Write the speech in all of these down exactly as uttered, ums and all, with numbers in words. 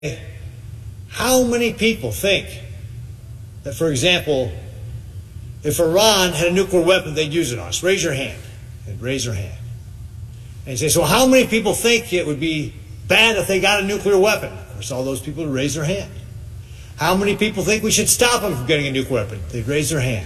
How many people think that, for example, if Iran had a nuclear weapon, they'd use it on us? Raise your hand. And raise your hand. And you say, so how many people think it would be bad if they got a nuclear weapon? Of course, all those people would raise their hand. How many people think we should stop them from getting a nuclear weapon? They'd raise their hand.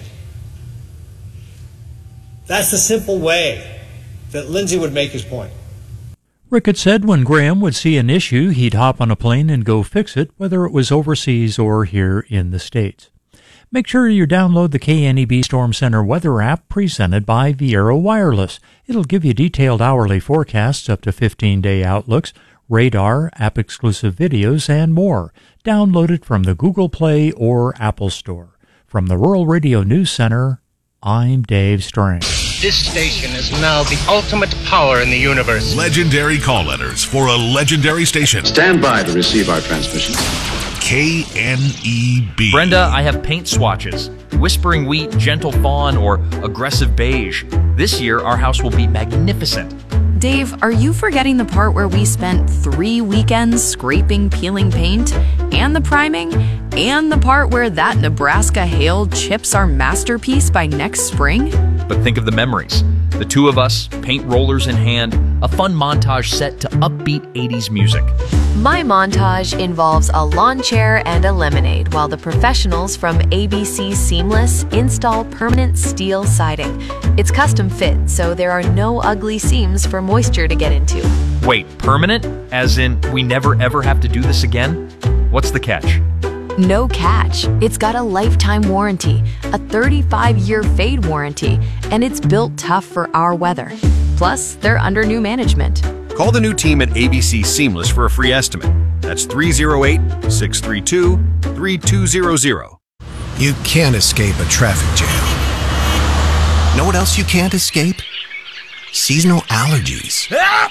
That's the simple way that Lindsay would make his point. Ricketts said when Graham would see an issue, he'd hop on a plane and go fix it, whether it was overseas or here in the States. Make sure you download the K N E B Storm Center weather app presented by Viera Wireless. It'll give you detailed hourly forecasts, up to fifteen-day outlooks, radar, app-exclusive videos, and more. Download it from the Google Play or Apple Store. From the Rural Radio News Center, I'm Dave Strang. This station is now the ultimate power in the universe. Legendary call letters for a legendary station. Stand by to receive our transmission. K N E B. Brenda, I have paint swatches. Whispering Wheat, Gentle Fawn, or Aggressive Beige. This year, our house will be magnificent. Dave, are you forgetting the part where we spent three weekends scraping, peeling paint, and the priming, and the part where that Nebraska hail chips our masterpiece by next spring? But think of the memories. The two of us, paint rollers in hand, a fun montage set to upbeat eighties music. My montage involves a lawn chair and a lemonade while the professionals from A B C Seamless install permanent steel siding. It's custom fit, so there are no ugly seams for moisture to get into. Wait, permanent? As in, we never ever have to do this again? What's the catch? No catch. It's got a lifetime warranty, a thirty-five year fade warranty, and it's built tough for our weather. Plus, they're under new management. Call the new team at A B C Seamless for a free estimate. That's three oh eight, six three two, three two zero zero. You can't escape a traffic jam. Know what else you can't escape? Seasonal allergies.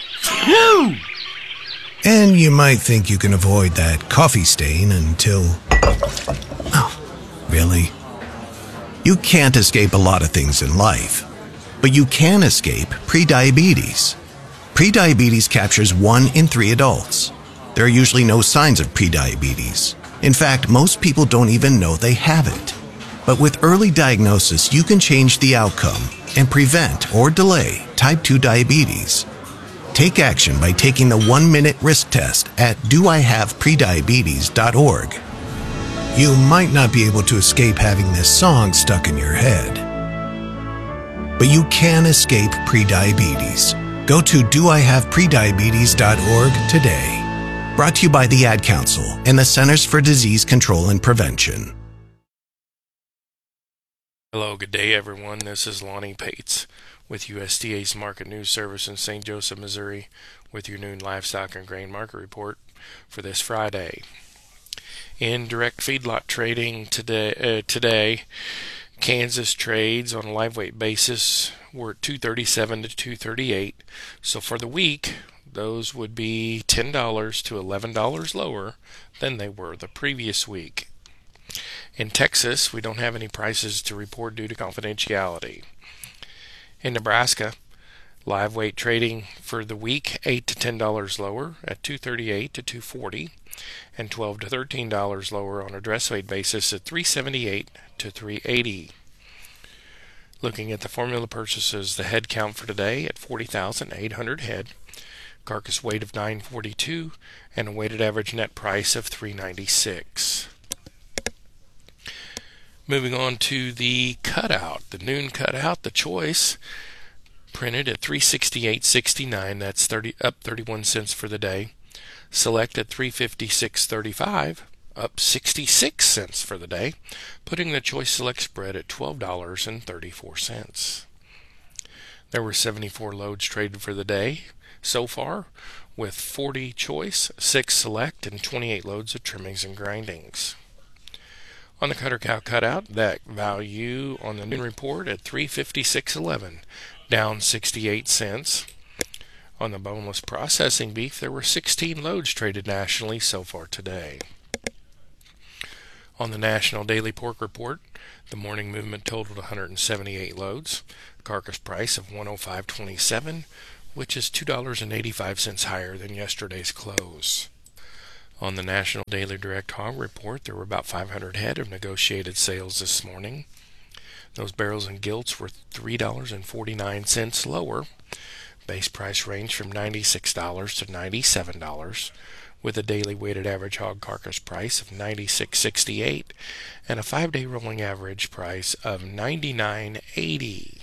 And you might think you can avoid that coffee stain until... Oh, really? You can't escape a lot of things in life, but you can escape prediabetes. Prediabetes captures one in three adults. There are usually no signs of prediabetes. In fact, most people don't even know they have it. But with early diagnosis, you can change the outcome and prevent or delay type two diabetes. Take action by taking the one-minute risk test at do I have prediabetes dot org. You might not be able to escape having this song stuck in your head, but you can escape prediabetes. Go to do I have prediabetes dot org today. Brought to you by the Ad Council and the Centers for Disease Control and Prevention. Hello, good day everyone. This is Lonnie Pates with U S D A's Market News Service in Saint Joseph, Missouri, with your noon livestock and grain market report for this Friday. In direct feedlot trading today, uh, today Kansas trades on a live weight basis were at two thirty-seven to two thirty-eight. So for the week, those would be ten dollars to eleven dollars lower than they were the previous week. In Texas, we don't have any prices to report due to confidentiality. In Nebraska, live weight trading for the week eight to ten dollars lower at two thirty-eight to two forty, and twelve to thirteen dollars lower on a dress weight basis at three seventy-eight to three eighty. Looking at the formula purchases, the head count for today at forty thousand eight hundred head, carcass weight of nine forty-two, and a weighted average net price of three ninety-six. Moving on to the cutout, the noon cutout, the choice, printed at three sixty-eight sixty-nine. That's thirty up thirty-one cents for the day. Select at three fifty-six thirty-five, up sixty-six cents for the day, putting the choice select spread at twelve dollars and thirty-four cents. There were seventy-four loads traded for the day so far, with forty choice, six select, and twenty-eight loads of trimmings and grindings. On the cutter cow cutout, that value on the noon report at three fifty-six eleven, down sixty-eight cents. On the boneless processing beef, there were sixteen loads traded nationally so far today. On the National Daily Pork Report, the morning movement totaled one hundred seventy-eight loads, carcass price of one oh five twenty-seven, which is two dollars and eighty-five cents higher than yesterday's close. On the National Daily Direct Hog Report, there were about five hundred head of negotiated sales this morning. Those barrels and gilts were three dollars and forty-nine cents lower. Base price ranged from ninety-six dollars to ninety-seven dollars, with a daily weighted average hog carcass price of ninety-six sixty-eight and a five-day rolling average price of ninety-nine eighty.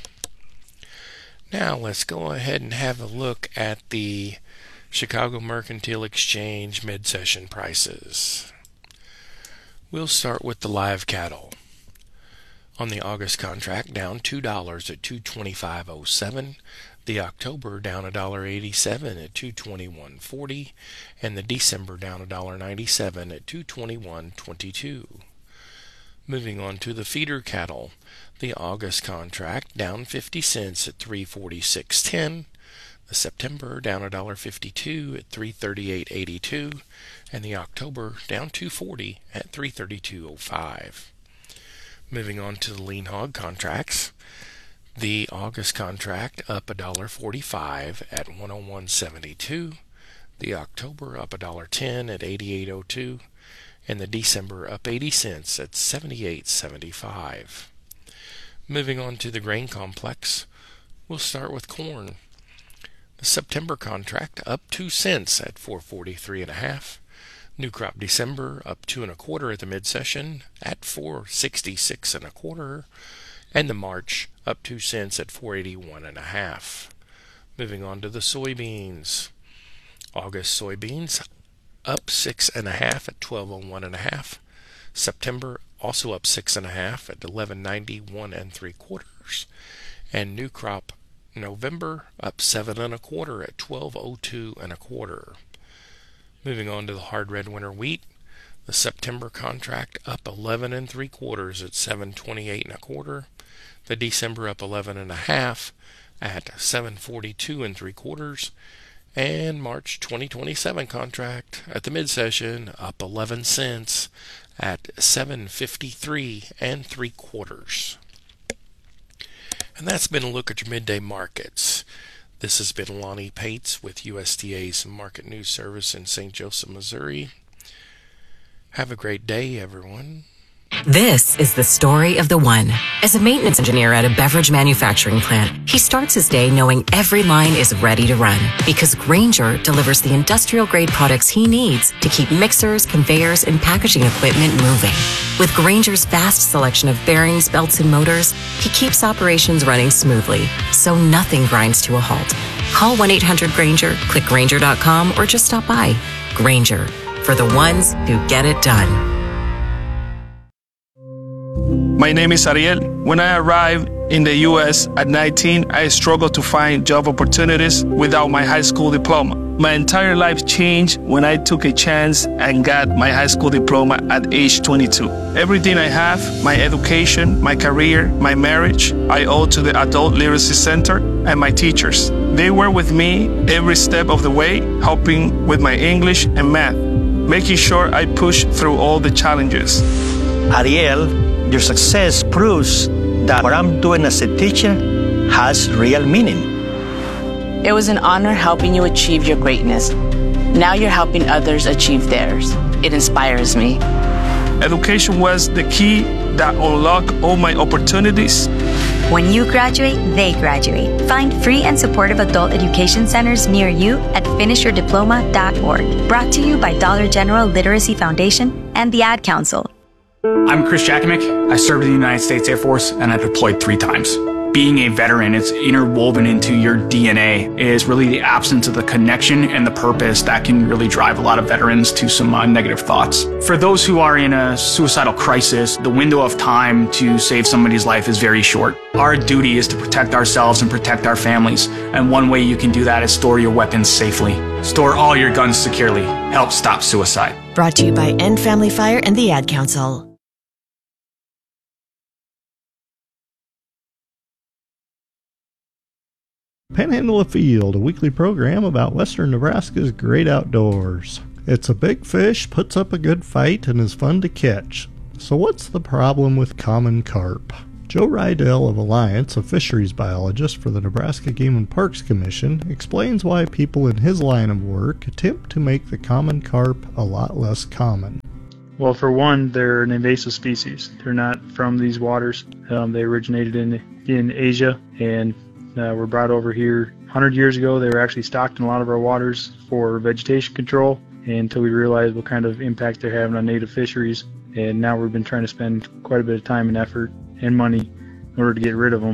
Now let's go ahead and have a look at the Chicago Mercantile Exchange mid-session prices. We'll start with the live cattle. On the August contract, down two dollars at two twenty-five oh seven. The October down one dollar eighty-seven at two twenty-one forty, and the December down one dollar ninety-seven at two twenty-one twenty-two. Moving on to the feeder cattle, the August contract down fifty cents at three forty-six ten. The September down one dollar fifty-two at three thirty-eight eighty-two, and the October down two forty at three thirty-two oh five. Moving on to the lean hog contracts, the August contract up one dollar forty-five at one oh one seventy-two, the October up one dollar ten at eighty-eight oh two, and the December up eighty cents at seventy-eight seventy-five. Moving on to the grain complex, we'll start with corn. The September contract up two cents at four forty-three and a half. New crop December up two and a quarter at the mid-session at four sixty-six and a quarter, and the March up two cents at four eighty-one and a half. Moving on to the soybeans. August soybeans up six and a half at twelve oh one and a half. September also up six and a half at eleven ninety-one and three quarters, and new crop November up seven and a quarter at twelve oh two and a quarter. Moving on to the hard red winter wheat, the September contract up eleven and three quarters at seven twenty-eight and a quarter. The December up eleven and a half at seven forty-two and three quarters, and March twenty twenty-seven contract at the mid-session up eleven cents at seven fifty-three and three quarters. And that's been a look at your midday markets. This has been Lonnie Pates with U S D A's Market News Service in Saint Joseph, Missouri. Have a great day, everyone. This is the story of the one. As a maintenance engineer at a beverage manufacturing plant, he starts his day knowing every line is ready to run because Grainger delivers the industrial-grade products he needs to keep mixers, conveyors, and packaging equipment moving. With Grainger's vast selection of bearings, belts, and motors, he keeps operations running smoothly, so nothing grinds to a halt. Call one eight hundred Grainger, click Grainger dot com, or just stop by. Grainger, for the ones who get it done. My name is Ariel. When I arrived in the U S at nineteen, I struggled to find job opportunities without my high school diploma. My entire life changed when I took a chance and got my high school diploma at age twenty-two. Everything I have, my education, my career, my marriage, I owe to the Adult Literacy Center and my teachers. They were with me every step of the way, helping with my English and math, making sure I pushed through all the challenges. Ariel, your success proves that what I'm doing as a teacher has real meaning. It was an honor helping you achieve your greatness. Now you're helping others achieve theirs. It inspires me. Education was the key that unlocked all my opportunities. When you graduate, they graduate. Find free and supportive adult education centers near you at finish your diploma dot org. Brought to you by Dollar General Literacy Foundation and the Ad Council. I'm Chris Jakimick. I served in the United States Air Force and I deployed three times. Being a veteran, it's interwoven into your D N A, is really the absence of the connection and the purpose that can really drive a lot of veterans to some uh, negative thoughts. For those who are in a suicidal crisis, the window of time to save somebody's life is very short. Our duty is to protect ourselves and protect our families, and one way you can do that is store your weapons safely. Store all your guns securely. Help stop suicide. Brought to you by End Family Fire and the Ad Council. Panhandle Afield, a weekly program about western Nebraska's great outdoors. It's a big fish, puts up a good fight, and is fun to catch. So what's the problem with common carp? Joe Rydell of Alliance, a fisheries biologist for the Nebraska Game and Parks Commission, explains why people in his line of work attempt to make the common carp a lot less common. Well, for one, they're an invasive species. They're not from these waters. Um, they originated in in Asia and uh, were brought over here one hundred years ago. They were actually stocked in a lot of our waters for vegetation control until we realized what kind of impact they're having on native fisheries. And now we've been trying to spend quite a bit of time and effort and money in order to get rid of them.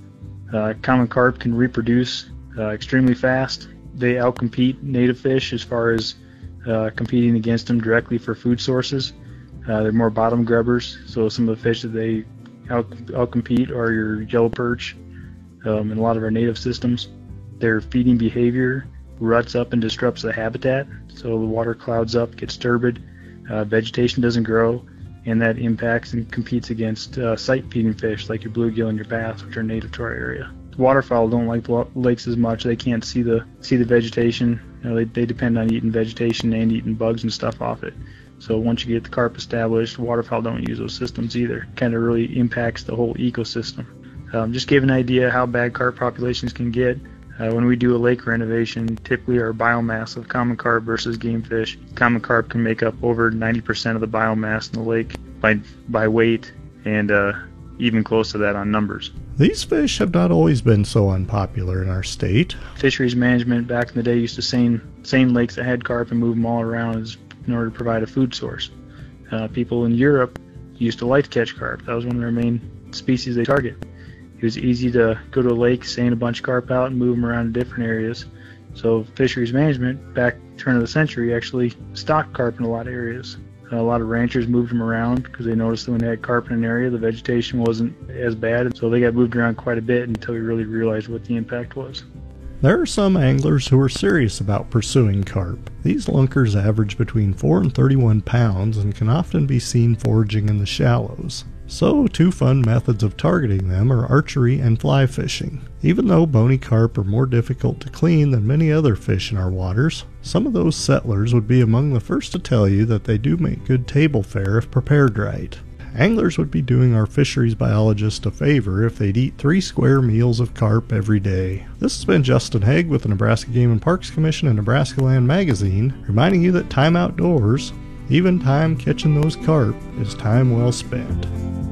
Uh, common carp can reproduce uh, extremely fast. They outcompete native fish as far as uh, competing against them directly for food sources. Uh, they're more bottom grubbers, so some of the fish that they out outcompete are your yellow perch um, and a lot of our native systems. Their feeding behavior ruts up and disrupts the habitat, so the water clouds up, gets turbid, uh, vegetation doesn't grow, and that impacts and competes against uh, sight-feeding fish like your bluegill and your bass, which are native to our area. Waterfowl don't like the lakes as much. They can't see the see the vegetation. You know, they, they depend on eating vegetation and eating bugs and stuff off it. So once you get the carp established, waterfowl don't use those systems either. Kind of really impacts the whole ecosystem. Um, just give an idea how bad carp populations can get. Uh, when we do a lake renovation, typically our biomass of common carp versus game fish, common carp can make up over ninety percent of the biomass in the lake by by weight, and uh, even close to that on numbers. These fish have not always been so unpopular in our state. Fisheries management back in the day used to seine, seine lakes that had carp and move them all around as, in order to provide a food source. Uh, people in Europe used to like to catch carp. That was one of their main species they target. It was easy to go to a lake, seine a bunch of carp out, and move them around to different areas. So fisheries management, back turn of the century, actually stocked carp in a lot of areas. A lot of ranchers moved them around because they noticed that when they had carp in an area, the vegetation wasn't as bad. So they got moved around quite a bit until we really realized what the impact was. There are some anglers who are serious about pursuing carp. These lunkers average between four and thirty-one pounds and can often be seen foraging in the shallows. So, two fun methods of targeting them are archery and fly fishing. Even though bony carp are more difficult to clean than many other fish in our waters, some of those settlers would be among the first to tell you that they do make good table fare if prepared right. Anglers would be doing our fisheries biologist a favor if they'd eat three square meals of carp every day. This has been Justin Haig with the Nebraska Game and Parks Commission and Nebraska Land Magazine, reminding you that time outdoors, even time catching those carp, is time well spent.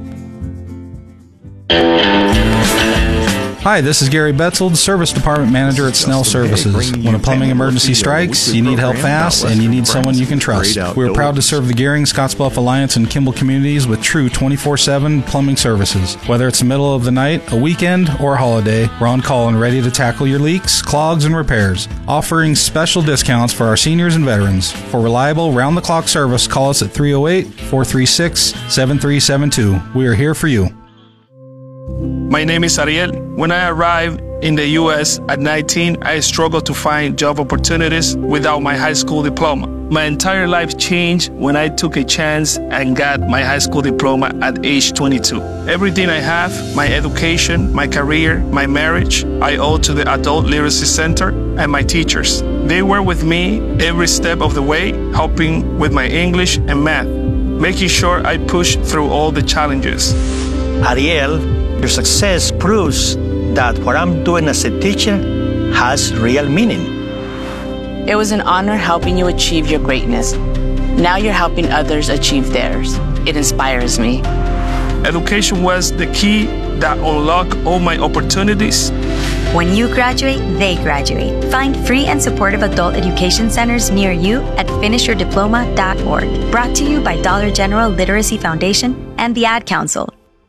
Hi, this is Gary Betzold, Service Department Manager at Snell Services. When a plumbing emergency strikes, you need help fast, and you need someone you can trust. We are proud to serve the Gehring, Scottsbluff Alliance, and Kimball communities with true twenty-four seven plumbing services. Whether it's the middle of the night, a weekend, or a holiday, we're on call and ready to tackle your leaks, clogs, and repairs, offering special discounts for our seniors and veterans. For reliable, round-the-clock service, call us at three oh eight, four three six, seven three seven two. We are here for you. My name is Ariel. When I arrived in the U S at nineteen, I struggled to find job opportunities without my high school diploma. My entire life changed when I took a chance and got my high school diploma at age twenty-two. Everything I have, my education, my career, my marriage, I owe to the Adult Literacy Center and my teachers. They were with me every step of the way, helping with my English and math, making sure I pushed through all the challenges. Ariel, your success proves that what I'm doing as a teacher has real meaning. It was an honor helping you achieve your greatness. Now you're helping others achieve theirs. It inspires me. Education was the key that unlocked all my opportunities. When you graduate, they graduate. Find free and supportive adult education centers near you at finish your diploma dot org. Brought to you by Dollar General Literacy Foundation and the Ad Council.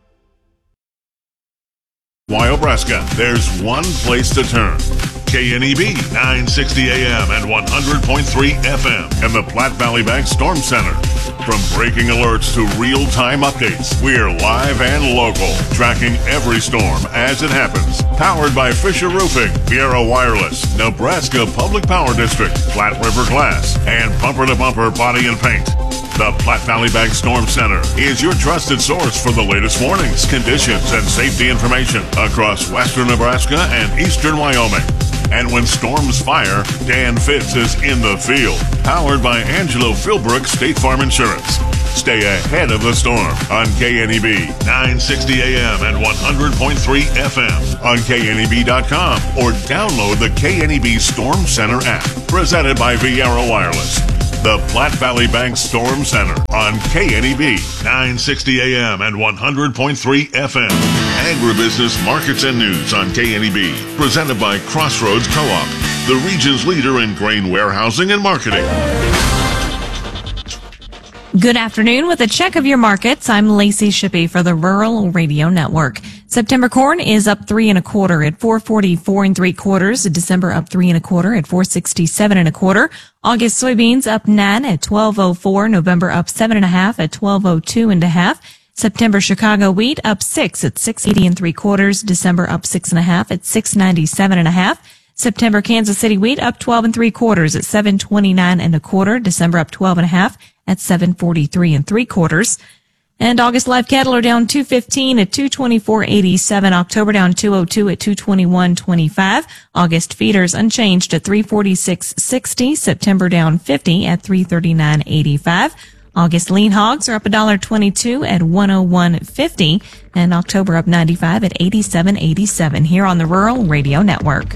Wyobraska, there's one place to turn. K N E B, nine sixty A M and one hundred point three F M, and the Platte Valley Bank Storm Center. From breaking alerts to real-time updates, we're live and local, tracking every storm as it happens. Powered by Fisher Roofing, Viera Wireless, Nebraska Public Power District, Platte River Glass, and Bumper to Bumper Body and Paint. The Platte Valley Bank Storm Center is your trusted source for the latest warnings, conditions, and safety information across western Nebraska and eastern Wyoming. And when storms fire, Dan Fitz is in the field. Powered by Angelo Philbrook State Farm Insurance. Stay ahead of the storm on K N E B, nine sixty A M and one hundred point three F M, on K N E B dot com, or download the K N E B Storm Center app. Presented by Viera Wireless. The Platte Valley Bank Storm Center on K N E B, nine sixty A M and one hundred point three F M. Agribusiness Markets and News on K N E B. Presented by Crossroads Co-op, the region's leader in grain warehousing and marketing. Good afternoon. With a check of your markets, I'm Lacey Shippey for the Rural Radio Network. September corn is up three and a quarter at four forty-four and three quarters. December up three and a quarter at four sixty-seven and a quarter. August soybeans up nine at twelve oh four. November up seven and a half at twelve oh two and a half. September Chicago wheat up six at six eighty and three quarters. December up six and a half at six ninety-seven and a half. September Kansas City wheat up twelve and three quarters at seven twenty-nine and a quarter. December up twelve and a half at seven forty-three and three quarters. And August live cattle are down two fifteen at two twenty-four eighty-seven. October down two oh two at two twenty-one twenty-five. August feeders unchanged at three forty-six sixty. September down fifty at three thirty-nine eighty-five. August lean hogs are up one dollar twenty-two at one oh one fifty. And October up ninety-five at eighty-seven eighty-seven here on the Rural Radio Network.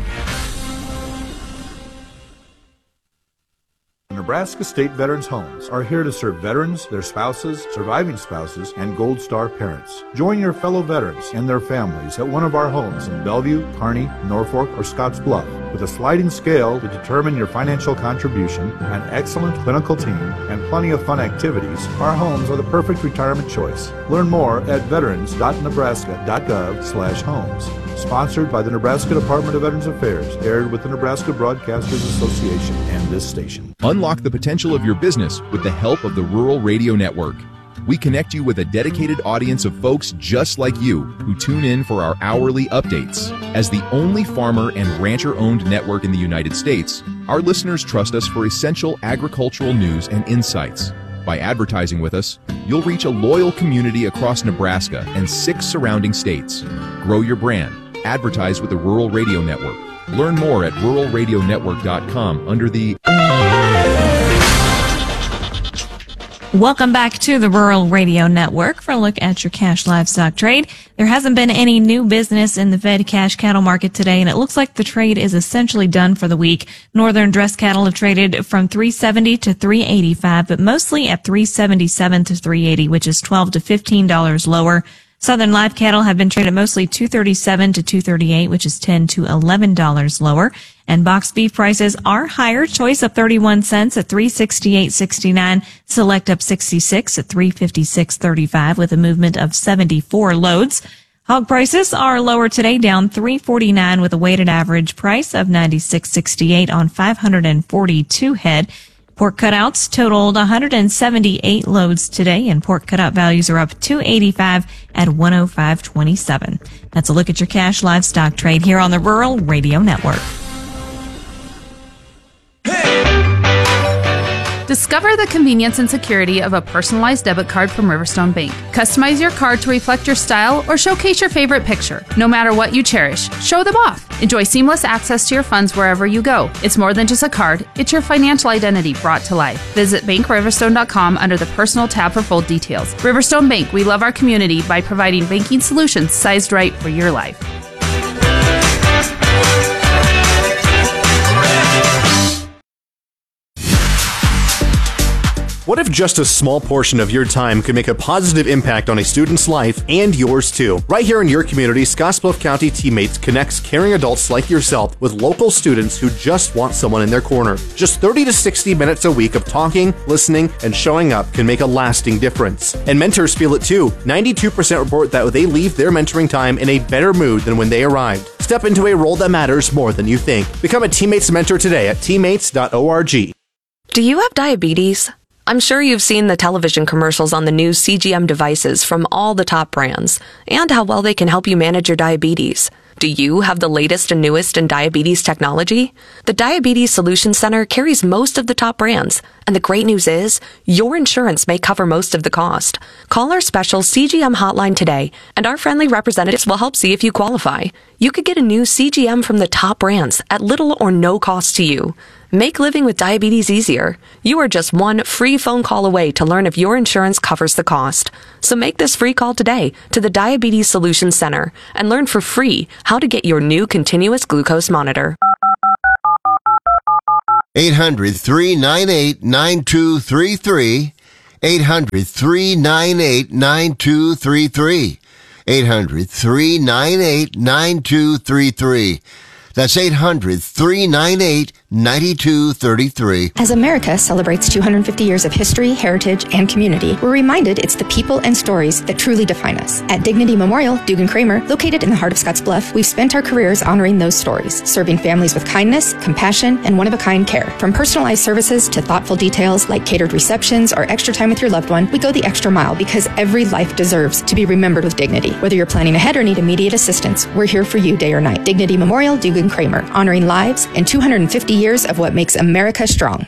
Nebraska State Veterans Homes are here to serve veterans, their spouses, surviving spouses, and Gold Star parents. Join your fellow veterans and their families at one of our homes in Bellevue, Kearney, Norfolk, or Scottsbluff. With a sliding scale to determine your financial contribution, an excellent clinical team, and plenty of fun activities, our homes are the perfect retirement choice. Learn more at veterans dot nebraska dot gov slash homes. Sponsored by the Nebraska Department of Veterans Affairs, aired with the Nebraska Broadcasters Association and this station. Unlock the potential of your business with the help of the Rural Radio Network. We connect you with a dedicated audience of folks just like you who tune in for our hourly updates. As the only farmer and rancher-owned network in the United States, our listeners trust us for essential agricultural news and insights. By advertising with us, you'll reach a loyal community across Nebraska and six surrounding states. Grow your brand. Advertise with the Rural Radio Network. Learn more at rural radio network dot com under the... Welcome back to the Rural Radio Network for a look at your cash livestock trade. There hasn't been any new business in the fed cash cattle market today, and it looks like the trade is essentially done for the week. Northern dress cattle have traded from three seventy to three eighty-five, but mostly at three seventy-seven to three eighty, which is twelve to fifteen dollars lower. Southern live cattle have been traded mostly two thirty-seven to two thirty-eight, which is ten to eleven dollars lower. And boxed beef prices are higher. Choice up thirty-one cents at three sixty-eight sixty-nine. Select up sixty-six at three fifty-six thirty-five with a movement of seventy-four loads. Hog prices are lower today, down three forty-nine with a weighted average price of ninety-six sixty-eight on five hundred forty-two head. Pork cutouts totaled one hundred seventy-eight loads today, and pork cutout values are up two eighty-five at one oh five twenty-seven. That's a look at your cash livestock trade here on the Rural Radio Network. Discover the convenience and security of a personalized debit card from Riverstone Bank. Customize your card to reflect your style or showcase your favorite picture. No matter what you cherish, show them off. Enjoy seamless access to your funds wherever you go. It's more than just a card, it's your financial identity brought to life. Visit bank riverstone dot com under the Personal tab for full details. Riverstone Bank, we love our community by providing banking solutions sized right for your life. What if just a small portion of your time could make a positive impact on a student's life and yours too? Right here in your community, Scottsbluff County Teammates connects caring adults like yourself with local students who just want someone in their corner. Just thirty to sixty minutes a week of talking, listening, and showing up can make a lasting difference. And mentors feel it too. ninety-two percent report that they leave their mentoring time in a better mood than when they arrived. Step into a role that matters more than you think. Become a Teammates mentor today at teammates dot org. Do you have diabetes? I'm sure you've seen the television commercials on the new C G M devices from all the top brands and how well they can help you manage your diabetes. Do you have the latest and newest in diabetes technology? The Diabetes Solutions Center carries most of the top brands, and the great news is your insurance may cover most of the cost. Call our special C G M hotline today, and our friendly representatives will help see if you qualify. You could get a new C G M from the top brands at little or no cost to you. Make living with diabetes easier. You are just one free phone call away to learn if your insurance covers the cost. So make this free call today to the Diabetes Solutions Center and learn for free how to get your new continuous glucose monitor. eight hundred, three nine eight, nine two three three. eight hundred, three nine eight, nine two three three. eight hundred, three nine eight, nine two three three. That's eight hundred, three nine eight, nine two three three. As America celebrates two hundred fifty years of history, heritage, and community, we're reminded it's the people and stories that truly define us. At Dignity Memorial, Dugan Kramer, located in the heart of Scottsbluff, we've spent our careers honoring those stories, serving families with kindness, compassion, and one-of-a-kind care. From personalized services to thoughtful details like catered receptions or extra time with your loved one, we go the extra mile because every life deserves to be remembered with dignity. Whether you're planning ahead or need immediate assistance, we're here for you day or night. Dignity Memorial, Dugan Kramer, honoring lives and two hundred fifty years of what makes America strong.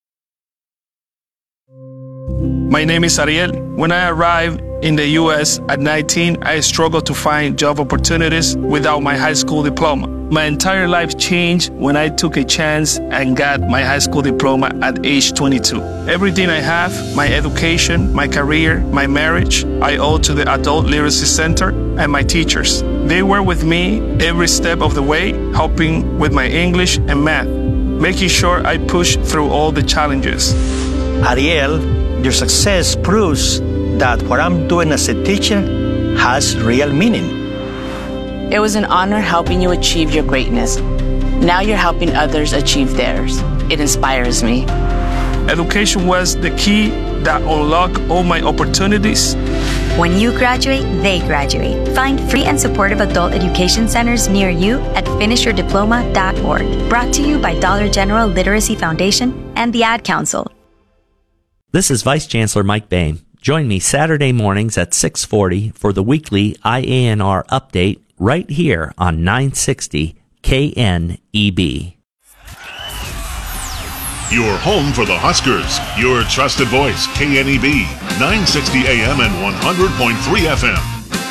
My name is Ariel. When I arrived in the U S at nineteen, I struggled to find job opportunities without my high school diploma. My entire life changed when I took a chance and got my high school diploma at age twenty-two. Everything I have, my education, my career, my marriage, I owe to the Adult Literacy Center and my teachers. They were with me every step of the way, helping with my English and math, making sure I push through all the challenges. Ariel, your success proves that what I'm doing as a teacher has real meaning. It was an honor helping you achieve your greatness. Now you're helping others achieve theirs. It inspires me. Education was the key that unlocked all my opportunities. When you graduate, they graduate. Find free and supportive adult education centers near you at finish your diploma dot org. Brought to you by Dollar General Literacy Foundation and the Ad Council. This is Vice Chancellor Mike Boehm. Join me Saturday mornings at six forty for the weekly I A N R update right here on nine sixty K N E B. Your home for the Huskers. Your trusted voice, K N E B, nine sixty A M and one hundred point three F M.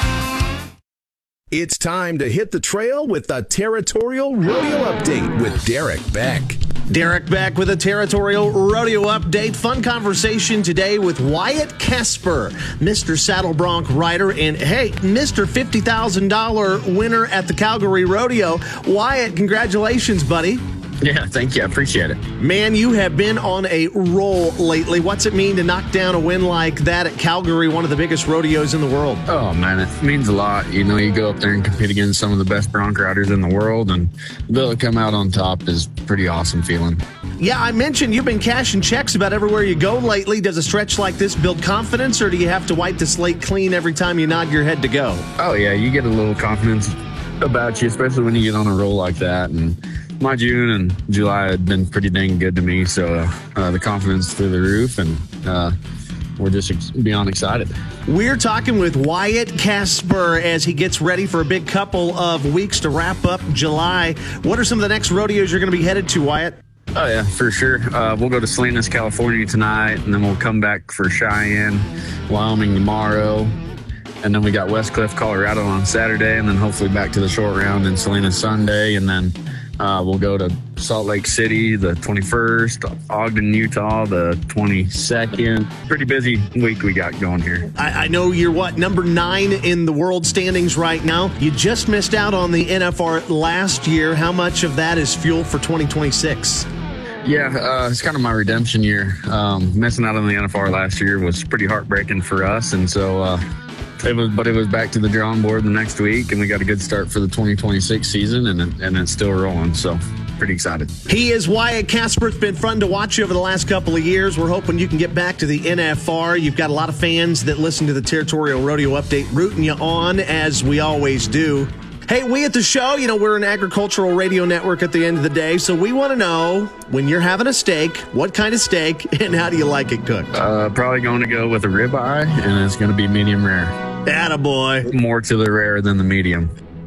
It's time to hit the trail with the Territorial Rodeo Update with Derek Beck. Derek Beck with a Territorial Rodeo Update. Fun conversation today with Wyatt Kasper, Mister Saddle Bronc rider, and hey, Mister fifty thousand dollars winner at the Calgary Rodeo. Wyatt, congratulations, buddy. Yeah, thank you. I appreciate it. Man, you have been on a roll lately. What's it mean to knock down a win like that at Calgary, one of the biggest rodeos in the world? Oh, man, it means a lot. You know, you go up there and compete against some of the best bronc riders in the world, and to be able to come out on top is a pretty awesome feeling. Yeah, I mentioned you've been cashing checks about everywhere you go lately. Does a stretch like this build confidence, or do you have to wipe the slate clean every time you nod your head to go? Oh, yeah, you get a little confidence about you, especially when you get on a roll like that. And my June and July had been pretty dang good to me, so uh, the confidence through the roof, and uh, we're just ex- beyond excited. We're talking with Wyatt Kasper as he gets ready for a big couple of weeks to wrap up July. What are some of the next rodeos you're going to be headed to, Wyatt? Oh, yeah, for sure. Uh, we'll go to Salinas, California tonight, and then we'll come back for Cheyenne, Wyoming tomorrow. And then we got West Cliff, Colorado on Saturday, and then hopefully back to the short round in Salinas Sunday, and then Uh, we'll go to Salt Lake City the twenty-first, Ogden, Utah the twenty-second. Pretty busy week we got going here. I, I know you're, what, number nine in the world standings right now. You just missed out on the N F R last year. How much of that is fuel for twenty twenty-six? Yeah, uh, it's kind of my redemption year. Um, missing out on the N F R last year was pretty heartbreaking for us, and so uh, It was, but it was back to the drawing board the next week, and we got a good start for the twenty twenty-six season, and and it's still rolling. So pretty excited. He is Wyatt Kasper. It's been fun to watch you over the last couple of years. We're hoping you can get back to the N F R. You've got a lot of fans that listen to the Territorial Rodeo Update rooting you on, as we always do. Hey, we at the show, you know, we're an agricultural radio network at the end of the day, so we want to know, when you're having a steak, what kind of steak, and how do you like it cooked? Uh, probably going to go with a ribeye, and it's going to be medium rare. Attaboy. More to the rare than the medium.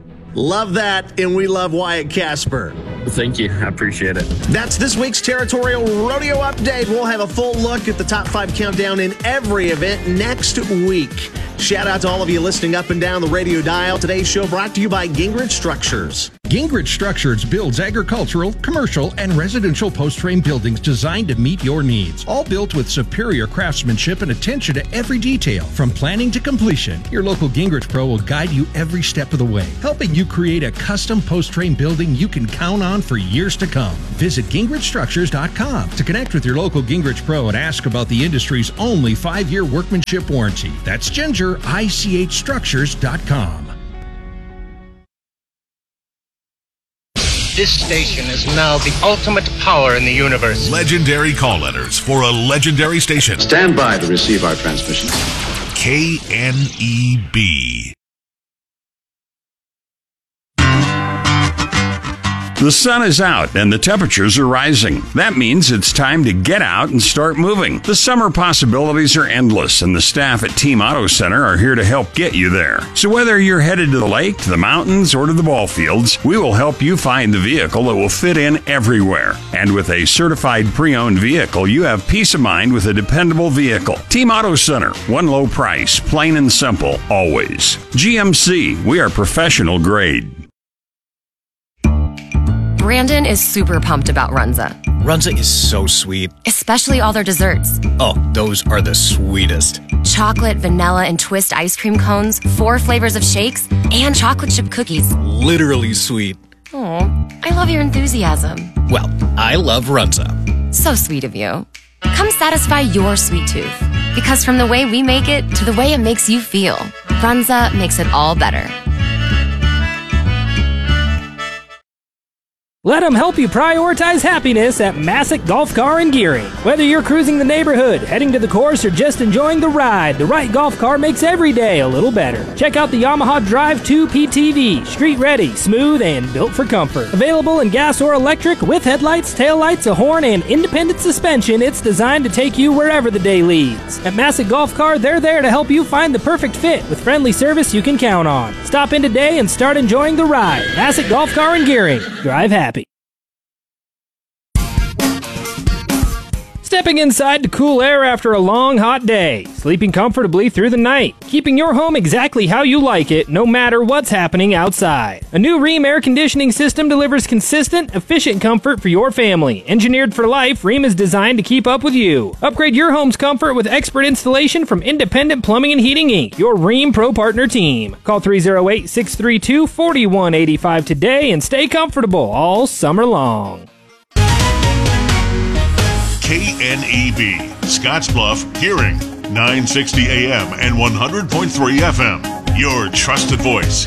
Love that, and we love Wyatt Kasper. Thank you. I appreciate it. That's this week's Territorial Rodeo Update. We'll have a full look at the top five countdown in every event next week. Shout out to all of you listening up and down the radio dial. Today's show brought to you by Gingrich Structures. Gingrich Structures builds agricultural, commercial, and residential post-frame buildings designed to meet your needs. All built with superior craftsmanship and attention to every detail, from planning to completion. Your local Gingrich Pro will guide you every step of the way, helping you create a custom post-frame building you can count on for years to come. Visit Gingrich Structures dot com to connect with your local Gingrich Pro and ask about the industry's only five-year workmanship warranty. That's Ginger, I C H Structures dot com. This station is now the ultimate power in the universe. Legendary call letters for a legendary station. Stand by to receive our transmission. K N E B. The sun is out and the temperatures are rising. That means it's time to get out and start moving. The summer possibilities are endless, and the staff at Team Auto Center are here to help get you there. So whether you're headed to the lake, to the mountains, or to the ball fields, we will help you find the vehicle that will fit in everywhere. And with a certified pre-owned vehicle, you have peace of mind with a dependable vehicle. Team Auto Center, one low price, plain and simple, always. G M C, we are professional grade. Brandon is super pumped about Runza. Runza is so sweet. Especially all their desserts. Oh, those are the sweetest. Chocolate, vanilla, and twist ice cream cones, four flavors of shakes, and chocolate chip cookies. Literally sweet. Aw, I love your enthusiasm. Well, I love Runza. So sweet of you. Come satisfy your sweet tooth. Because from the way we make it to the way it makes you feel, Runza makes it all better. Let them help you prioritize happiness at Massick Golf Car and Gearing. Whether you're cruising the neighborhood, heading to the course, or just enjoying the ride, the right golf car makes every day a little better. Check out the Yamaha Drive two P T V. Street ready, smooth, and built for comfort. Available in gas or electric with headlights, taillights, a horn, and independent suspension, it's designed to take you wherever the day leads. At Massick Golf Car, they're there to help you find the perfect fit with friendly service you can count on. Stop in today and start enjoying the ride. Massick Golf Car and Gearing. Drive happy. Stepping inside to cool air after a long, hot day. Sleeping comfortably through the night. Keeping your home exactly how you like it, no matter what's happening outside. A new Rheem air conditioning system delivers consistent, efficient comfort for your family. Engineered for life, Rheem is designed to keep up with you. Upgrade your home's comfort with expert installation from Independent Plumbing and Heating Incorporated, your Rheem Pro Partner team. Call three oh eight, six three two, four one eight five today and stay comfortable all summer long. K N E B, Scottsbluff, Gearing, nine sixty A M and one hundred point three F M. Your trusted voice.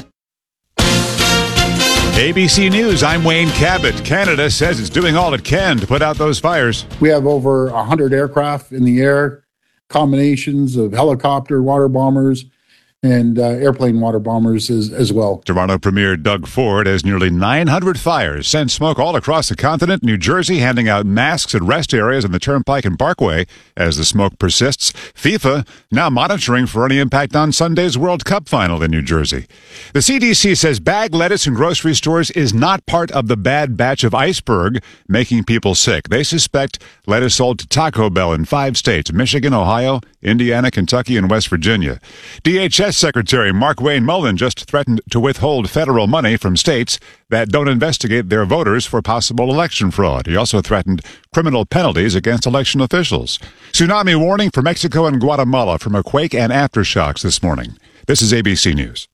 A B C News, I'm Wayne Cabot. Canada says it's doing all it can to put out those fires. We have over one hundred aircraft in the air, combinations of helicopter, water bombers, and uh, airplane water bombers as, as well. Toronto Premier Doug Ford has nearly nine hundred fires sent smoke all across the continent. New Jersey handing out masks at rest areas on the Turnpike and Parkway as the smoke persists. FIFA now monitoring for any impact on Sunday's World Cup final in New Jersey. The C D C says bagged lettuce in grocery stores is not part of the bad batch of iceberg making people sick. They suspect lettuce sold to Taco Bell in five states: Michigan, Ohio, Indiana, Kentucky, and West Virginia. D H S Secretary Mark Wayne Mullen just threatened to withhold federal money from states that don't investigate their voters for possible election fraud. He also threatened criminal penalties against election officials. Tsunami warning for Mexico and Guatemala from a quake and aftershocks this morning. This is A B C News.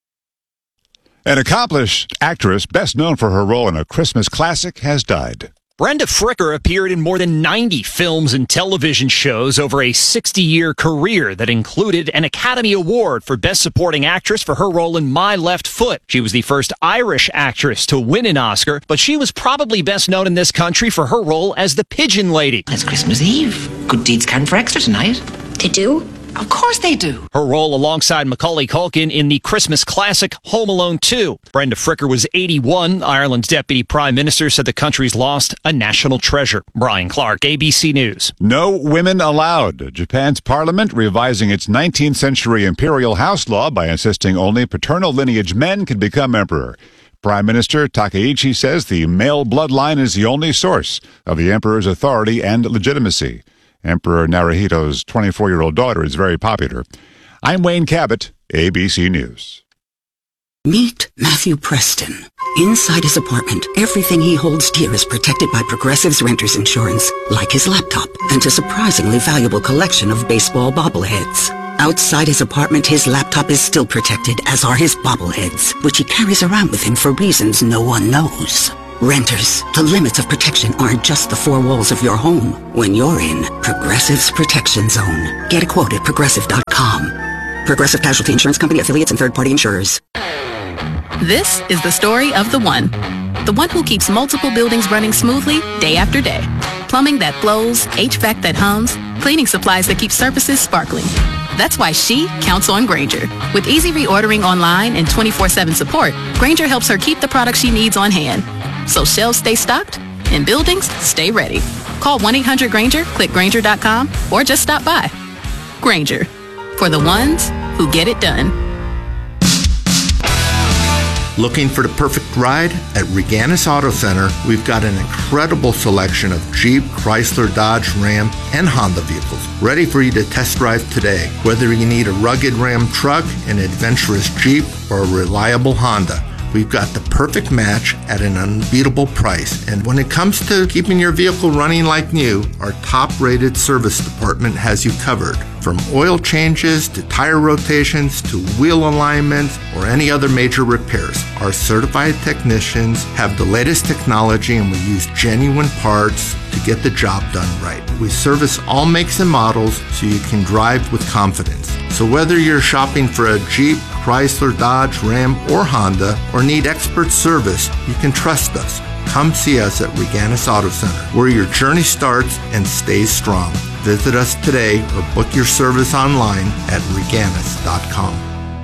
An accomplished actress, best known for her role in a Christmas classic, has died. Brenda Fricker appeared in more than ninety films and television shows over a sixty-year career that included an Academy Award for Best Supporting Actress for her role in My Left Foot. She was the first Irish actress to win an Oscar, but she was probably best known in this country for her role as the Pigeon Lady. It's Christmas Eve. Good deeds count for extra tonight. They do? Of course they do. Her role alongside Macaulay Culkin in the Christmas classic Home Alone two. Brenda Fricker was eighty-one. Ireland's deputy prime minister said the country's lost a national treasure. Brian Clark, A B C News. No women allowed. Japan's parliament revising its nineteenth century imperial house law by insisting only paternal lineage men can become emperor. Prime Minister Takaichi says the male bloodline is the only source of the emperor's authority and legitimacy. Emperor Naruhito's twenty-four-year-old daughter is very popular. I'm Wayne Cabot, A B C News. Meet Matthew Preston, Inside his apartment, everything he holds dear is protected by Progressive's renter's insurance, like his laptop and a surprisingly valuable collection of baseball bobbleheads. Outside his apartment, his laptop is still protected, as are his bobbleheads, which he carries around with him for reasons no one knows. Renters, the limits of protection aren't just the four walls of your home. When you're in Progressive's Protection Zone, get a quote at progressive dot com. Progressive Casualty Insurance Company, affiliates, and third-party insurers. This is the story of the one. The one who keeps multiple buildings running smoothly day after day. Plumbing that flows, H V A C that hums, cleaning supplies that keep surfaces sparkling. That's why she counts on Grainger. With easy reordering online and twenty-four seven support, Grainger helps her keep the products she needs on hand. So shelves stay stocked and buildings stay ready. Call one eight hundred Grainger, click Grainger dot com, or just stop by. Grainger, for the ones who get it done. Looking for the perfect ride? At Reganis Auto Center, we've got an incredible selection of Jeep, Chrysler, Dodge, Ram, and Honda vehicles ready for you to test drive today. Whether you need a rugged Ram truck, an adventurous Jeep, or a reliable Honda, we've got the perfect match at an unbeatable price. And when it comes to keeping your vehicle running like new, our top-rated service department has you covered. From oil changes to tire rotations to wheel alignments or any other major repairs, our certified technicians have the latest technology and we use genuine parts to get the job done right. We service all makes and models so you can drive with confidence. So whether you're shopping for a Jeep, Chrysler, Dodge, Ram, or Honda, or need expert service, you can trust us. Come see us at Reganis Auto Center, where your journey starts and stays strong. Visit us today or book your service online at reganis dot com.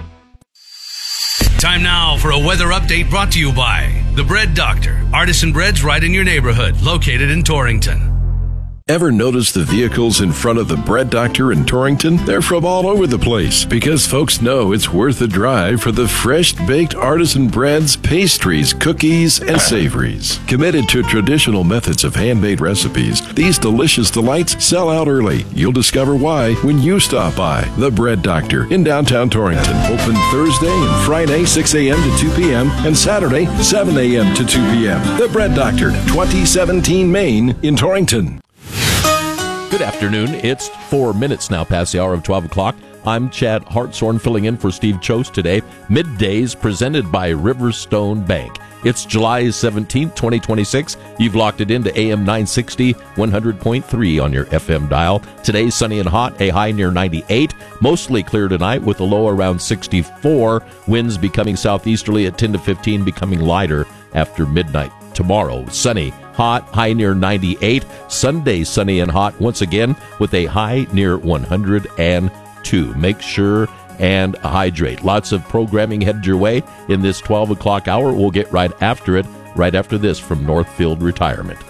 Time now for a weather update brought to you by The Bread Doctor. Artisan breads right in your neighborhood, located in Torrington. Ever notice the vehicles in front of the Bread Doctor in Torrington? They're from all over the place because folks know it's worth the drive for the fresh baked artisan breads, pastries, cookies, and savories. Committed to traditional methods of handmade recipes, these delicious delights sell out early. You'll discover why when you stop by the Bread Doctor in downtown Torrington. Open Thursday and Friday six a.m. to two p.m. and Saturday seven a.m. to two p.m. The Bread Doctor, twenty seventeen Main in Torrington. Good afternoon. It's four minutes now past the hour of twelve o'clock. I'm Chad Hartshorn filling in for Steve Chose today. Middays presented by Riverstone Bank. It's July seventeenth, twenty twenty-six. You've locked it into A M nine sixty, one hundred point three on your F M dial. Today's sunny and hot, a high near ninety-eight. Mostly clear tonight with a low around sixty-four. Winds becoming southeasterly at ten to fifteen, becoming lighter after midnight. Tomorrow, sunny, hot, high near ninety-eight. Sunday, sunny and hot once again with a high near one hundred two. Make sure and hydrate. Lots of programming headed your way in this twelve o'clock hour. We'll get right after it, right after this from Northfield Retirement.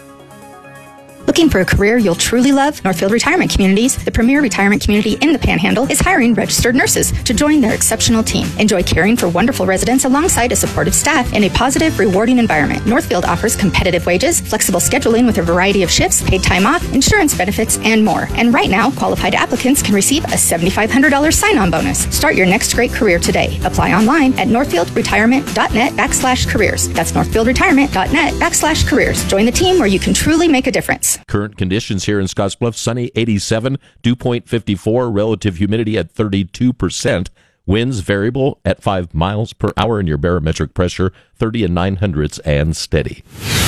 Looking for a career you'll truly love? Northfield Retirement Communities, the premier retirement community in the Panhandle, is hiring registered nurses to join their exceptional team. Enjoy caring for wonderful residents alongside a supportive staff in a positive, rewarding environment. Northfield offers competitive wages, flexible scheduling with a variety of shifts, paid time off, insurance benefits, and more. And right now, qualified applicants can receive a seven thousand five hundred dollars sign-on bonus. Start your next great career today. Apply online at northfieldretirement.net backslash careers. That's northfieldretirement.net backslash careers. Join the team where you can truly make a difference. Current conditions here in Scottsbluff, sunny, eighty-seven, dew point fifty-four, relative humidity at thirty-two percent, winds variable at five miles per hour, and your barometric pressure thirty and nine hundredths and steady.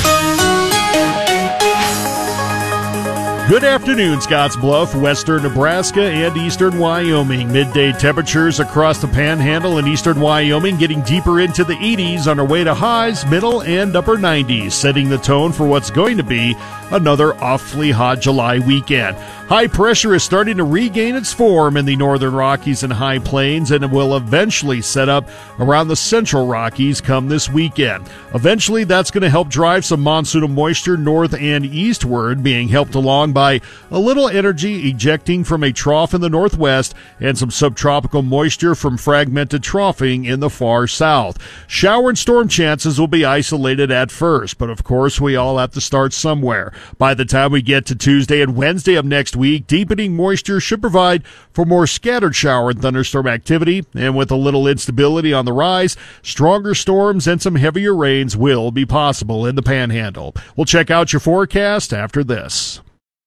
Good afternoon, Scottsbluff, western Nebraska, and eastern Wyoming. Midday temperatures across the Panhandle and eastern Wyoming getting deeper into the eighties on our way to highs, middle and upper nineties, setting the tone for what's going to be another awfully hot July weekend. High pressure is starting to regain its form in the northern Rockies and High Plains, and it will eventually set up around the central Rockies come this weekend. Eventually, that's going to help drive some monsoonal moisture north and eastward, being helped along by a little energy ejecting from a trough in the northwest and some subtropical moisture from fragmented troughing in the far south. Shower and storm chances will be isolated at first, but of course, we all have to start somewhere. By the time we get to Tuesday and Wednesday of next week, week. Deepening moisture should provide for more scattered shower and thunderstorm activity, and with a little instability on the rise, stronger storms and some heavier rains will be possible in the Panhandle. We'll check out your forecast after this.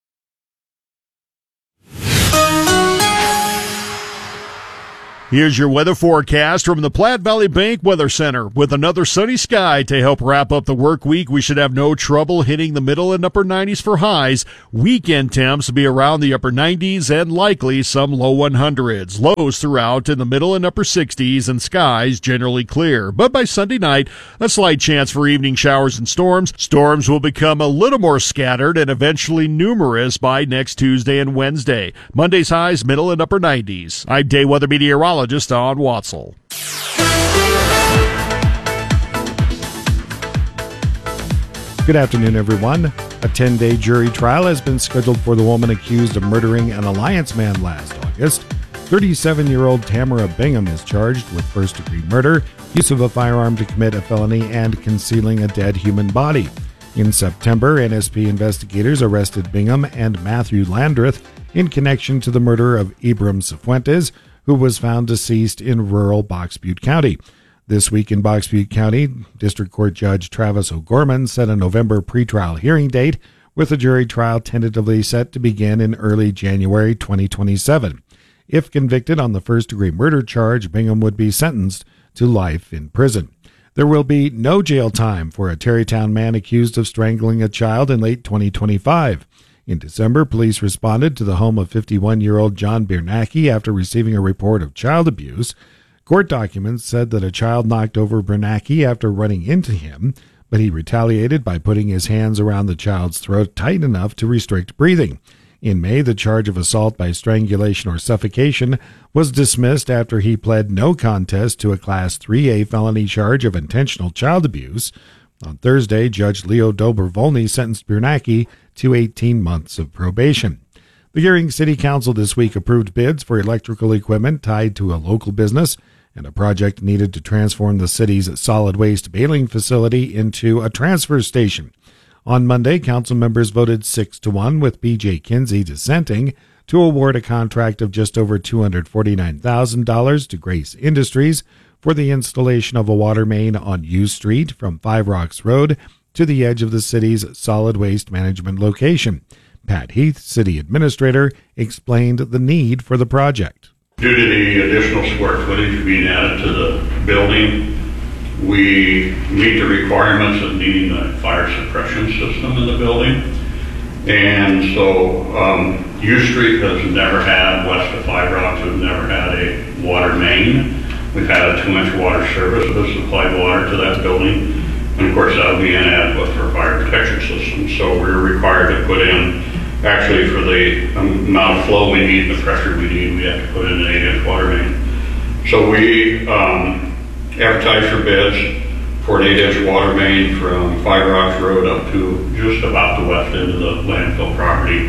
Here's your weather forecast from the Platte Valley Bank Weather Center. With another sunny sky to help wrap up the work week, we should have no trouble hitting the middle and upper nineties for highs. Weekend temps will be around the upper nineties and likely some low one hundreds. Lows throughout in the middle and upper sixties and skies generally clear. But by Sunday night, a slight chance for evening showers and storms. Storms will become a little more scattered and eventually numerous by next Tuesday and Wednesday. Monday's highs middle and upper nineties. I'm day weather meteorologist Don Watzel. Good afternoon, everyone. A ten-day jury trial has been scheduled for the woman accused of murdering an Alliance man last August. thirty-seven-year-old Tamara Bingham is charged with first-degree murder, use of a firearm to commit a felony, and concealing a dead human body. In September, N S P investigators arrested Bingham and Matthew Landreth in connection to the murder of Ibram Cifuentes, who was found deceased in rural Box Butte County. This week in Box Butte County, District Court Judge Travis O'Gorman set a November pretrial hearing date, with a jury trial tentatively set to begin in early January twenty twenty-seven. If convicted on the first-degree murder charge, Bingham would be sentenced to life in prison. There will be no jail time for a Terrytown man accused of strangling a child in late twenty twenty-five. In December, police responded to the home of fifty-one-year-old John Biernacki after receiving a report of child abuse. Court documents said that a child knocked over Biernacki after running into him, but he retaliated by putting his hands around the child's throat tight enough to restrict breathing. In May, the charge of assault by strangulation or suffocation was dismissed after he pled no contest to a Class three A felony charge of intentional child abuse. On Thursday, Judge Leo Dobrovolny sentenced Biernacki to eighteen months of probation. The Gearing City Council this week approved bids for electrical equipment tied to a local business and a project needed to transform the city's solid waste baling facility into a transfer station. On Monday, council members voted six to one, with B J Kinsey dissenting, to award a contract of just over two hundred forty-nine thousand dollars to Grace Industries for the installation of a water main on U Street from Five Rocks Road to the edge of the city's solid waste management location. Pat Heath, city administrator, explained the need for the project. Due to the additional square footage being added to the building, we meet the requirements of needing a fire suppression system in the building. And so um, U Street has never had, west of Five Rocks has never had a water main. We've had a two-inch water service that supplied water to that building. And of course, that would be inadequate for a fire protection system. So we're required to put in, actually for the amount of flow we need, the pressure we need, we have to put in an eight-inch water main. So we um, advertised for bids for an eight-inch water main from Five Rocks Road up to just about the west end of the landfill property.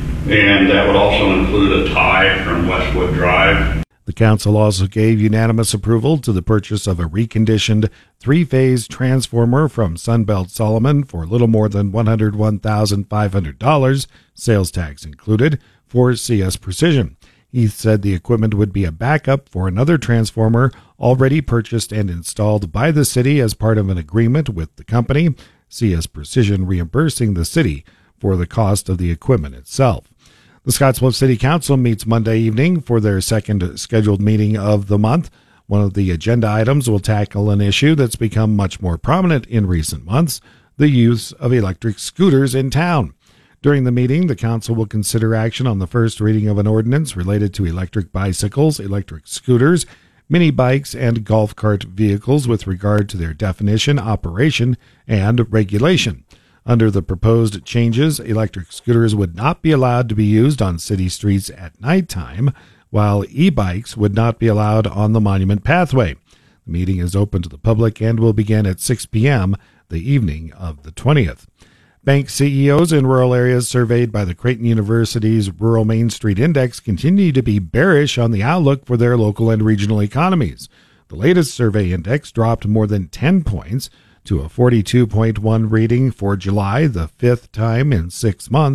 And that would also include a tie from Westwood Drive. The council also gave unanimous approval to the purchase of a reconditioned three-phase transformer from Sunbelt Solomon for a little more than one hundred one thousand five hundred dollars, sales tax included, for C S Precision. Heath said the equipment would be a backup for another transformer already purchased and installed by the city as part of an agreement with the company, C S Precision reimbursing the city for the cost of the equipment itself. The Scottsbluff City Council meets Monday evening for their second scheduled meeting of the month. One of the agenda items will tackle an issue that's become much more prominent in recent months, the use of electric scooters in town. During the meeting, the council will consider action on the first reading of an ordinance related to electric bicycles, electric scooters, mini bikes, and golf cart vehicles with regard to their definition, operation, and regulation. Under the proposed changes, electric scooters would not be allowed to be used on city streets at nighttime, while e-bikes would not be allowed on the Monument Pathway. The meeting is open to the public and will begin at six p.m. the evening of the twentieth. Bank C E Os in rural areas surveyed by the Creighton University's Rural Main Street Index continue to be bearish on the outlook for their local and regional economies. The latest survey index dropped more than ten points to a forty-two point one reading for July, the fifth time in six months,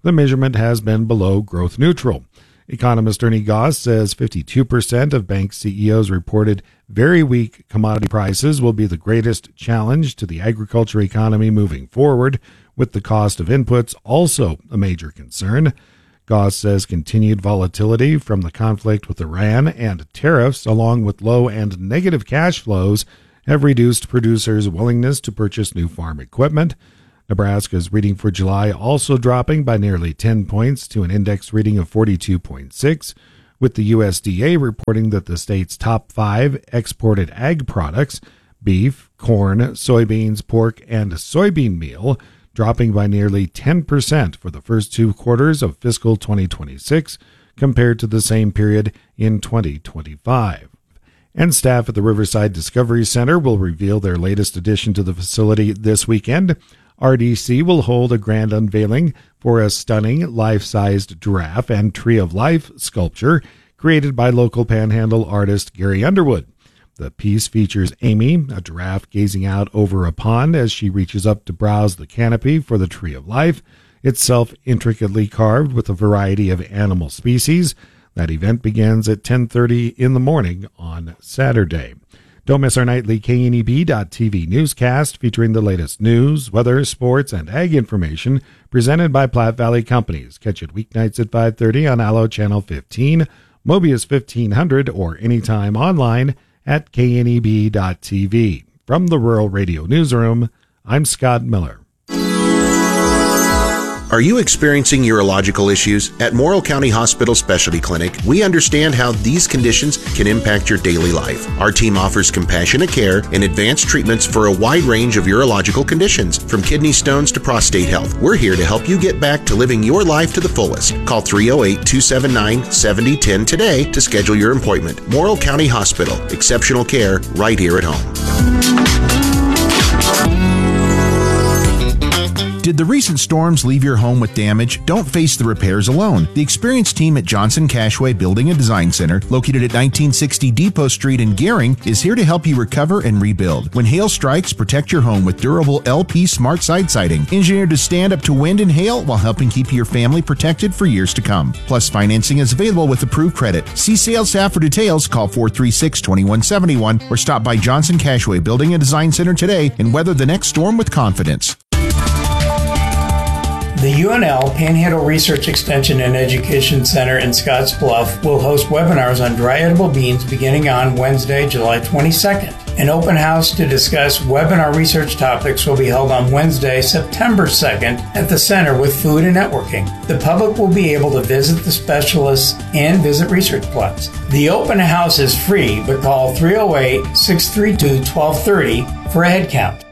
The measurement has been below growth neutral. Economist Ernie Goss says fifty-two percent of bank C E Os reported very weak commodity prices will be the greatest challenge to the agriculture economy moving forward, with the cost of inputs also a major concern. Goss says continued volatility from the conflict with Iran and tariffs, along with low and negative cash flows, have reduced producers' willingness to purchase new farm equipment. Nebraska's reading for July also dropping by nearly ten points to an index reading of forty-two point six, with the U S D A reporting that the state's top five exported ag products, beef, corn, soybeans, pork, and soybean meal, dropping by nearly ten percent for the first two quarters of fiscal twenty twenty-six compared to the same period in twenty twenty-five. And staff at the Riverside Discovery Center will reveal their latest addition to the facility this weekend. R D C will hold a grand unveiling for a stunning life-sized giraffe and tree of life sculpture created by local Panhandle artist Gary Underwood. The piece features Amy, a giraffe gazing out over a pond as she reaches up to browse the canopy for the tree of life, itself intricately carved with a variety of animal species. That event begins at ten thirty in the morning on Saturday. Don't miss our nightly K N E B dot T V newscast featuring the latest news, weather, sports, and ag information presented by Platte Valley Companies. Catch it weeknights at five thirty on Allo Channel fifteen, Mobius fifteen hundred, or anytime online at K N E B dot T V. From the Rural Radio Newsroom, I'm Scott Miller. Are you experiencing urological issues? At Morrill County Hospital Specialty Clinic, we understand how these conditions can impact your daily life. Our team offers compassionate care and advanced treatments for a wide range of urological conditions, from kidney stones to prostate health. We're here to help you get back to living your life to the fullest. Call three oh eight, two seven nine, seven oh one oh today to schedule your appointment. Morrill County Hospital, exceptional care right here at home. Did the recent storms leave your home with damage? Don't face the repairs alone. The experienced team at Johnson Cashway Building and Design Center, located at nineteen sixty Depot Street in Gering, is here to help you recover and rebuild. When hail strikes, protect your home with durable L P Smart Side Siding, engineered to stand up to wind and hail while helping keep your family protected for years to come. Plus, financing is available with approved credit. See sales staff for details. Call four three six, two one seven one or stop by Johnson Cashway Building and Design Center today and weather the next storm with confidence. The U N L Panhandle Research Extension and Education Center in Scottsbluff will host webinars on dry edible beans beginning on Wednesday, July twenty-second. An open house to discuss webinar research topics will be held on Wednesday, September second at the center with food and networking. The public will be able to visit the specialists and visit research plants. The open house is free, but call three oh eight, six three two, one two three oh for a head count.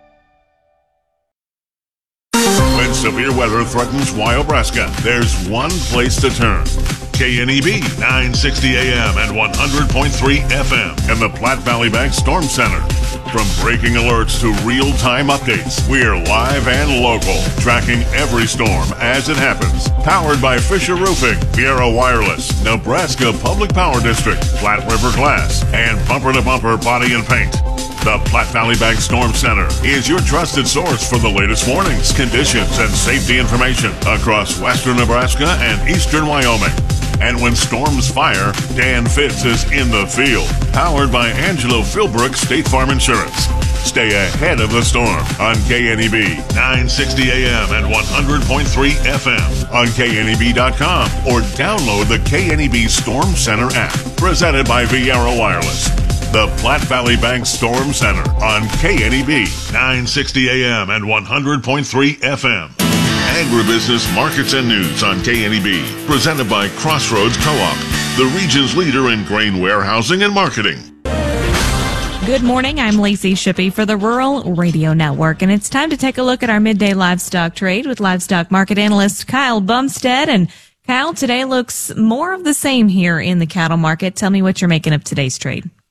When severe weather threatens Wyobraska, there's one place to turn. K N E B nine sixty A M and one hundred point three F M and the Platte Valley Bank Storm Center. From breaking alerts to real-time updates, we're live and local, tracking every storm as it happens. Powered by Fisher Roofing, Viera Wireless, Nebraska Public Power District, Platte River Glass, and Bumper to Bumper Body and Paint. The Platte Valley Bank Storm Center is your trusted source for the latest warnings, conditions, and safety information across western Nebraska and eastern Wyoming. And when storms fire, Dan Fitz is in the field. Powered by Angelo Philbrook State Farm Insurance. Stay ahead of the storm on K N E B nine sixty A M and one hundred point three F M on K N E B dot com or download the K N E B Storm Center app. Presented by Viera Wireless. The Platte Valley Bank Storm Center on K N E B nine sixty A M and one hundred point three F M. Agribusiness Markets and News on K N E B. Presented by Crossroads Co-op, the region's leader in grain warehousing and marketing. Good morning. I'm Lacey Shippey for the Rural Radio Network, and it's time to take a look at our midday livestock trade with livestock market analyst Kyle Bumstead. And Kyle, today looks more of the same here in the cattle market. Tell me what you're making of today's trade.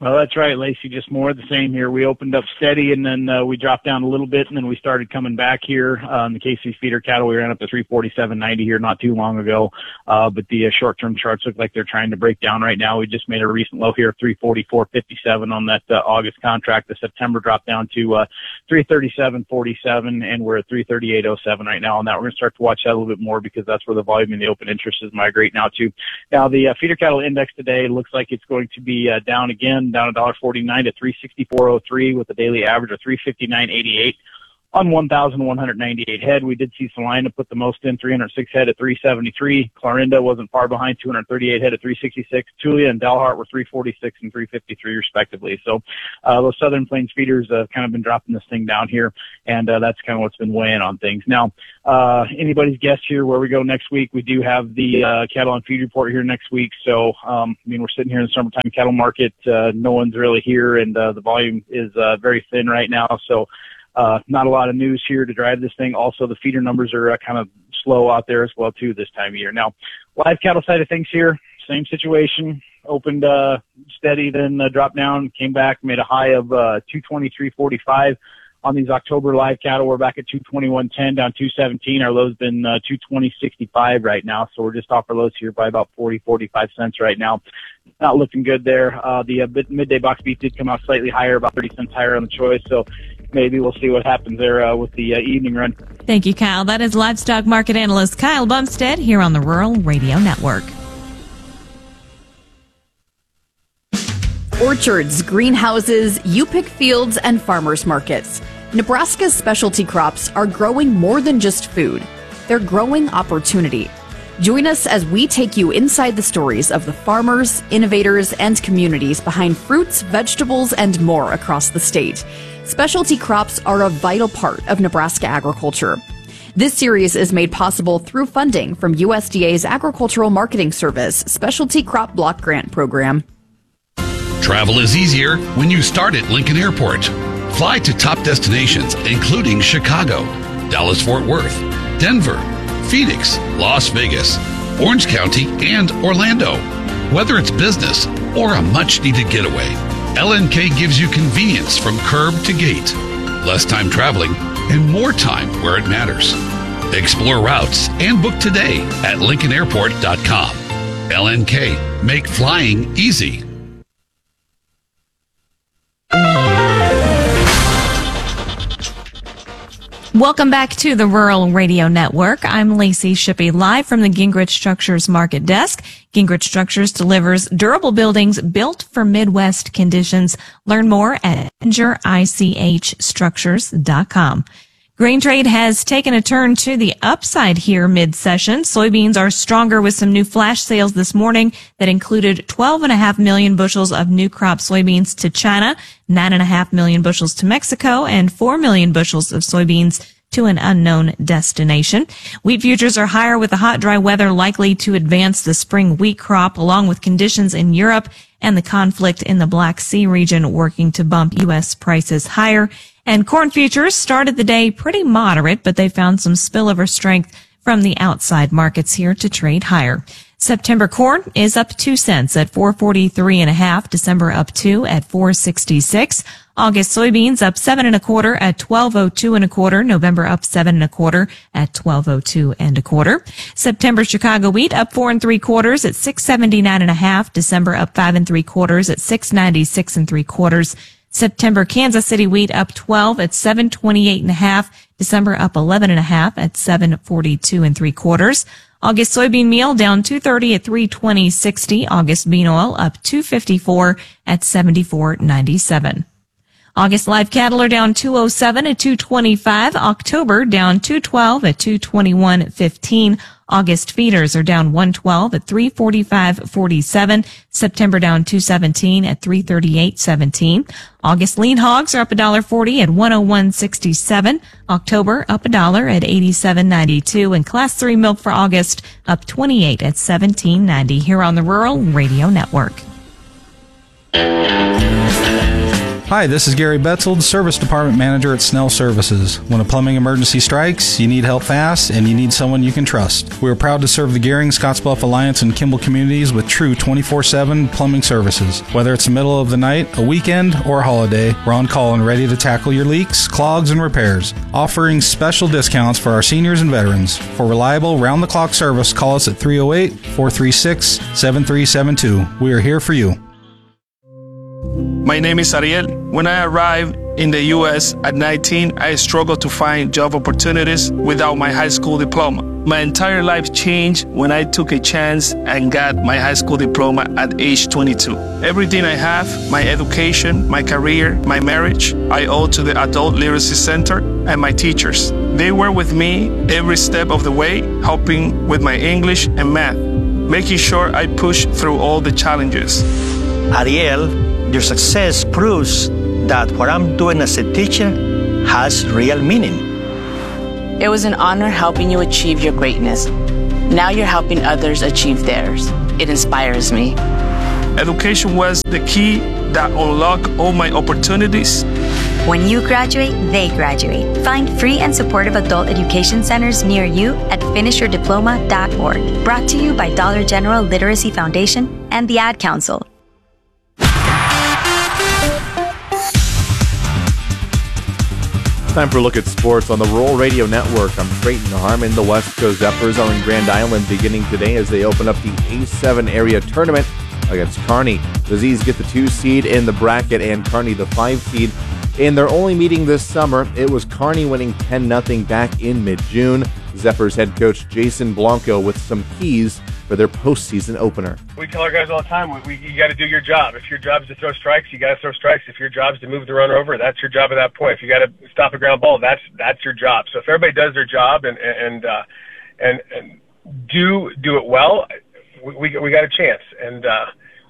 Well, that's right, Lacey. Just more of the same here. We opened up steady, and then uh, we dropped down a little bit, and then we started coming back here. Uh, in the K C feeder cattle, we ran up to three forty-seven ninety here not too long ago. Uh, but the uh, short-term charts look like they're trying to break down right now. We just made a recent low here of three forty-four fifty-seven on that uh, August contract. The September dropped down to uh, three thirty-seven forty-seven, and we're at three thirty-eight oh seven right now on that. We're going to start to watch that a little bit more because that's where the volume in the open interest is migrating now to. Now, the uh, feeder cattle index today looks like it's going to be uh, down again, down one dollar forty-nine to three sixty-four oh three with a daily average of three fifty-nine eighty-eight on one thousand one hundred ninety-eight head. We did see Salina put the most in, three hundred six head at three seventy-three. Clarinda wasn't far behind, two hundred thirty-eight head at three sixty-six. Tulia and Dalhart were three forty-six and three fifty-three respectively. So uh, those Southern Plains feeders have uh, kind of been dropping this thing down here, and uh, that's kind of what's been weighing on things. Now, uh, anybody's guess here where we go next week. We do have the uh, cattle on feed report here next week. So, um, I mean, we're sitting here in the summertime cattle market. Uh, no one's really here, and uh, the volume is uh, very thin right now. So, Uh, not a lot of news here to drive this thing. Also, the feeder numbers are uh, kind of slow out there as well, too, this time of year. Now, live cattle side of things here, same situation. Opened uh, steady, then uh, dropped down, came back, made a high of uh, two twenty-three forty-five. On these October live cattle, we're back at two twenty-one ten, down two seventeen. Our low's been uh, two twenty sixty-five right now, so we're just off our lows here by about forty, forty-five cents right now. Not looking good there. Uh, the uh, midday box beef did come out slightly higher, about thirty cents higher on the choice, so maybe we'll see what happens there uh, with the uh, evening run. Thank you, Kyle. That is livestock market analyst Kyle Bumstead here on the Rural Radio Network. Orchards, greenhouses, U-Pick fields, and farmers markets. Nebraska's specialty crops are growing more than just food. They're growing opportunity. Join us as we take you inside the stories of the farmers, innovators, and communities behind fruits, vegetables, and more across the state. Specialty crops are a vital part of Nebraska agriculture. This series is made possible through funding from U S D A's Agricultural Marketing Service Specialty Crop Block Grant Program. Travel is easier when you start at Lincoln Airport. Fly to top destinations including Chicago, Dallas-Fort Worth, Denver, Phoenix, Las Vegas, Orange County, and Orlando. Whether it's business or a much-needed getaway, L N K gives you convenience from curb to gate, less time traveling, and more time where it matters. Explore routes and book today at lincoln airport dot com. L N K, make flying easy. Welcome back to the Rural Radio Network. I'm Lacey Shippey, live from the Gingrich Structures Market Desk. Gingrich Structures delivers durable buildings built for Midwest conditions. Learn more at ginger ich structures dot com. Grain trade has taken a turn to the upside here mid-session. Soybeans are stronger with some new flash sales this morning that included twelve point five million bushels of new crop soybeans to China, nine point five million bushels to Mexico, and four million bushels of soybeans to an unknown destination. Wheat futures are higher with the hot, dry weather likely to advance the spring wheat crop, along with conditions in Europe and the conflict in the Black Sea region working to bump U S prices higher. And corn futures started the day pretty moderate, but they found some spillover strength from the outside markets here to trade higher. September corn is up two cents at four forty-three and a half. December up two at four sixty-six. August soybeans up seven and a quarter at twelve oh two and a quarter. November up seven and a quarter at twelve oh two and a quarter. September Chicago wheat up four and three quarters at six seventy-nine and a half. December up five and three quarters at six ninety-six and three quarters. September Kansas City wheat up twelve at seven twenty-eight and a half. December up eleven and a half at seven forty-two and three quarters. August soybean meal down two thirty at three twenty sixty. August bean oil up two fifty-four at seventy-four ninety-seven. August live cattle are down two oh seven at two twenty-five. October down two twelve at two twenty-one fifteen. August feeders are down one twelve at three forty-five forty-seven. September down two seventeen at three thirty-eight seventeen. August lean hogs are up one forty at one oh one sixty-seven. October up a dollar at eighty-seven ninety-two, and class three milk for August up twenty-eight at seventeen ninety here on the Rural Radio Network. Hi, this is Gary Betzold, Service Department Manager at Snell Services. When a plumbing emergency strikes, you need help fast, and you need someone you can trust. We are proud to serve the Gehring, Scottsbluff Alliance, and Kimball communities with true twenty-four seven plumbing services. Whether it's the middle of the night, a weekend, or a holiday, we're on call and ready to tackle your leaks, clogs, and repairs. Offering special discounts for our seniors and veterans. For reliable, round-the-clock service, call us at three oh eight, four three six, seven three seven two. We are here for you. My name is Ariel. When I arrived in the U S at nineteen, I struggled to find job opportunities without my high school diploma. My entire life changed when I took a chance and got my high school diploma at age twenty-two. Everything I have, my education, my career, my marriage, I owe to the Adult Literacy Center and my teachers. They were with me every step of the way, helping with my English and math, making sure I push through all the challenges. Ariel, your success proves that what I'm doing as a teacher has real meaning. It was an honor helping you achieve your greatness. Now you're helping others achieve theirs. It inspires me. Education was the key that unlocked all my opportunities. When you graduate, they graduate. Find free and supportive adult education centers near you at finish your diploma dot org. Brought to you by Dollar General Literacy Foundation and the Ad Council. Time for a look at sports on the Rural Radio Network. I'm Trayton Harmon. The West Coast Zephyrs are in Grand Island beginning today as they open up the A seven area tournament against Kearney. The Z's get the two seed in the bracket and Kearney the five seed. In their only meeting this summer, it was Kearney winning ten nothing back in mid-June. Zephyrs head coach Jason Blanco with some keys for their postseason opener. We tell our guys all the time, we, we, you got to do your job. If your job is to throw strikes, you got to throw strikes. If your job is to move the runner over, that's your job at that point. If you got to stop a ground ball, that's that's your job. So if everybody does their job and and uh, and, and do do it well, we we, we got a chance. And uh,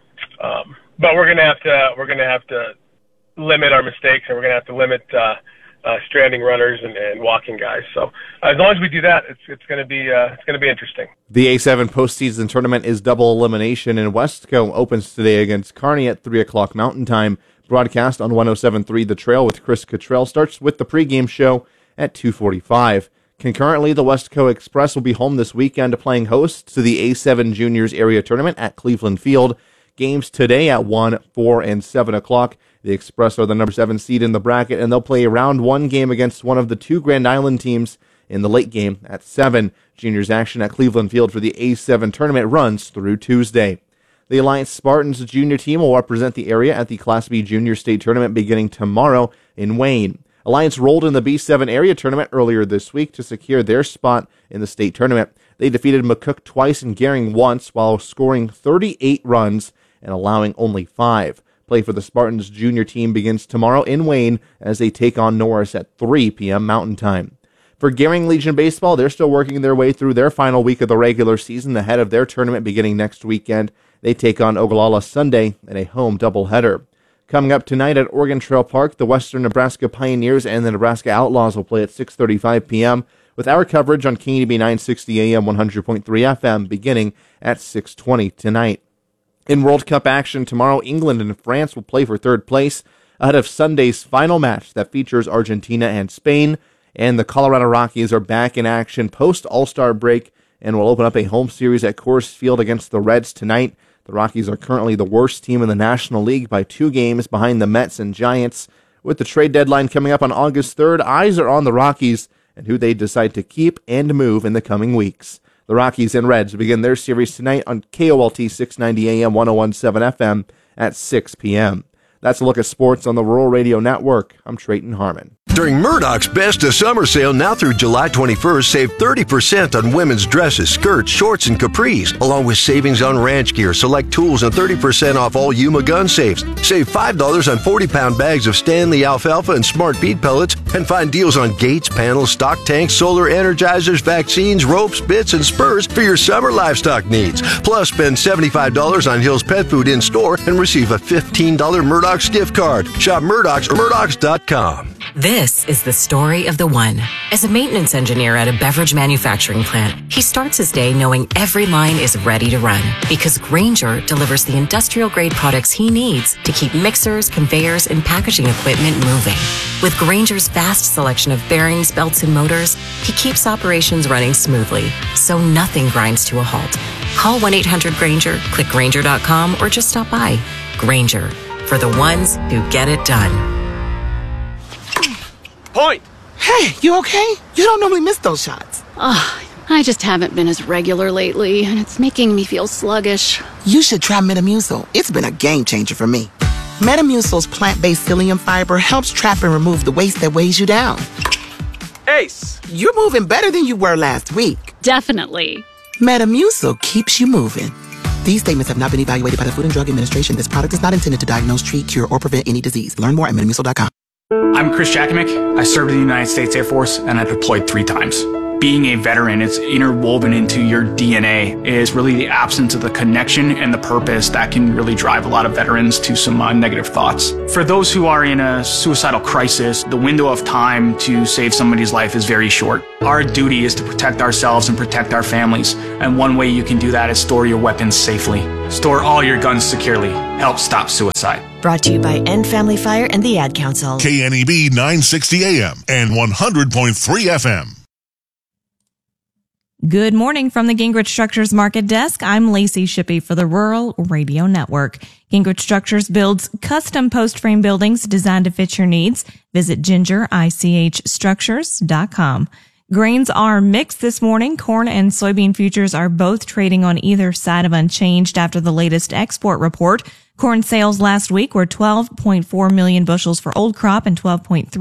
um, but we're gonna have to we're gonna have to limit our mistakes, and we're gonna have to limit uh, uh, stranding runners and, and walking guys. So as long as we do that, it's it's gonna be uh, it's gonna be interesting. The A seven postseason tournament is double elimination, and Westco opens today against Kearney at three o'clock Mountain Time. Broadcast on one oh seven point three The Trail with Chris Cottrell starts with the pregame show at two forty-five. Concurrently, the Westco Express will be home this weekend playing host to the A seven Juniors Area Tournament at Cleveland Field. Games today at one, four, and seven o'clock. The Express are the number seven seed in the bracket, and they'll play a round one game against one of the two Grand Island teams in the late game at seven. Juniors action at Cleveland Field for the A seven tournament runs through Tuesday. The Alliance Spartans junior team will represent the area at the Class B Junior State Tournament beginning tomorrow in Wayne. Alliance rolled in the B seven area tournament earlier this week to secure their spot in the state tournament. They defeated McCook twice and Gehring once while scoring thirty-eight runs and allowing only five. Play for the Spartans junior team begins tomorrow in Wayne as they take on Norris at three p.m. Mountain Time. For Gehring Legion Baseball, they're still working their way through their final week of the regular season ahead of their tournament beginning next weekend. They take on Ogallala Sunday in a home doubleheader. Coming up tonight at Oregon Trail Park, the Western Nebraska Pioneers and the Nebraska Outlaws will play at six thirty-five p.m. with our coverage on K E B nine sixty A M one hundred point three F M beginning at six twenty tonight. In World Cup action tomorrow, England and France will play for third place ahead of Sunday's final match that features Argentina and Spain. And the Colorado Rockies are back in action post-All-Star break and will open up a home series at Coors Field against the Reds tonight. The Rockies are currently the worst team in the National League by two games behind the Mets and Giants. With the trade deadline coming up on August third, eyes are on the Rockies and who they decide to keep and move in the coming weeks. The Rockies and Reds begin their series tonight on K O L T six ninety A M ten seventeen F M at six p.m. That's a look at sports on the Rural Radio Network. I'm Trayton Harmon. During Murdoch's Best of Summer Sale now through July twenty-first, save thirty percent on women's dresses, skirts, shorts, and capris, along with savings on ranch gear, select tools, and thirty percent off all Yuma gun safes. Save five dollars on forty-pound bags of Stanley alfalfa and Smart Beet pellets, and find deals on gates, panels, stock tanks, solar energizers, vaccines, ropes, bits, and spurs for your summer livestock needs. Plus, spend seventy-five dollars on Hill's Pet Food in-store and receive a fifteen dollars Murdoch's gift card. Shop Murdoch's or Murdoch's dot com. This is the story of the one. As a maintenance engineer at a beverage manufacturing plant, he starts his day knowing every line is ready to run because Grainger delivers the industrial-grade products he needs to keep mixers, conveyors, and packaging equipment moving. With Grainger's vast selection of bearings, belts, and motors, he keeps operations running smoothly, so nothing grinds to a halt. Call one eight hundred Grainger, click Grainger dot com, or just stop by. Grainger, for the ones who get it done. Point! Hey, you okay? You don't normally miss those shots. Ugh, I just haven't been as regular lately, and it's making me feel sluggish. You should try Metamucil. It's been a game changer for me. Metamucil's plant-based psyllium fiber helps trap and remove the waste that weighs you down. Ace! You're moving better than you were last week. Definitely. Metamucil keeps you moving. These statements have not been evaluated by the Food and Drug Administration. This product is not intended to diagnose, treat, cure, or prevent any disease. Learn more at metamucil dot com. I'm Chris Jakimick. I served in the United States Air Force and I deployed three times. Being a veteran, it's interwoven into your D N A. It is really the absence of the connection and the purpose that can really drive a lot of veterans to some uh, negative thoughts. For those who are in a suicidal crisis, the window of time to save somebody's life is very short. Our duty is to protect ourselves and protect our families. And one way you can do that is store your weapons safely. Store all your guns securely. Help stop suicide. Brought to you by End Family Fire and the Ad Council. K N E B nine sixty A M and one hundred point three F M. Good morning from the Gingrich Structures Market Desk. I'm Lacey Shippey for the Rural Radio Network. Gingrich Structures builds custom post-frame buildings designed to fit your needs. Visit ginger ich structures dot com. Grains are mixed this morning. Corn and soybean futures are both trading on either side of unchanged after the latest export report. Corn sales last week were twelve point four million bushels for old crop and twelve point three